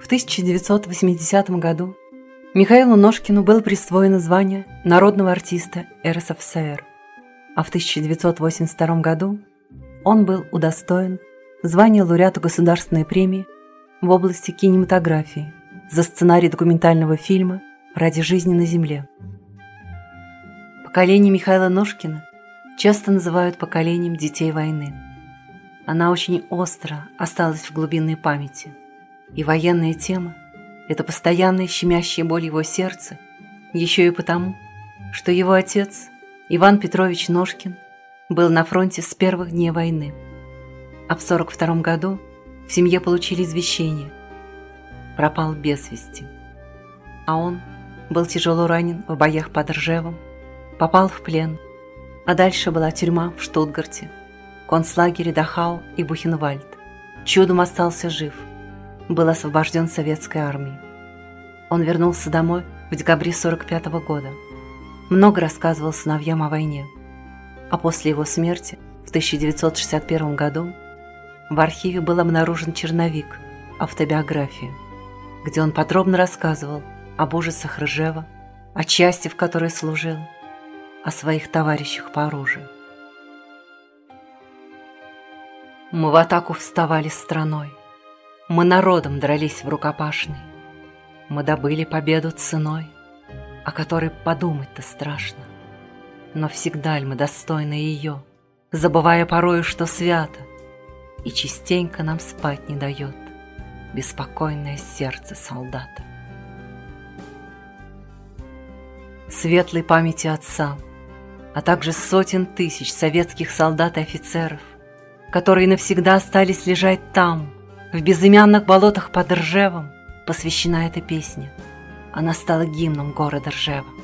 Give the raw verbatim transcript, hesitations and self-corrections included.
В тысяча девятьсот восьмидесятом году Михаилу Ножкину было присвоено звание народного артиста эр эс эф эс эр, а в тысяча девятьсот восемьдесят втором году он был удостоен звания лауреата Государственной премии в области кинематографии за сценарий документального фильма «Ради жизни на земле». Поколение Михаила Ножкина часто называют поколением детей войны. Она очень остро осталась в глубинной памяти, и военная тема – это постоянная щемящая боль его сердца, еще и потому, что его отец, Иван Петрович Ножкин, был на фронте с первых дней войны, а в сорок втором году в семье получили извещение – пропал без вести. А он был тяжело ранен в боях под Ржевом, попал в плен, а дальше была тюрьма в Штутгарте, концлагере Дахау и Бухенвальд. Чудом остался жив, был освобожден советской армией. Он вернулся домой в декабре сорок пятого года. Много рассказывал сыновьям о войне. А после его смерти в тысяча девятьсот шестьдесят первом году в архиве был обнаружен черновик автобиографии, где он подробно рассказывал об ужасах Ржева, о части, в которой служил, о своих товарищах по оружию. Мы в атаку вставали страной, мы народом дрались в рукопашной, мы добыли победу ценой, о которой подумать-то страшно. Но всегда ли мы достойны ее, забывая порою, что свято, и частенько нам спать не дает беспокойное сердце солдата. Светлой памяти отца, а также сотен тысяч советских солдат и офицеров, которые навсегда остались лежать там, в безымянных болотах под Ржевом, посвящена эта песня. Она стала гимном города Ржева.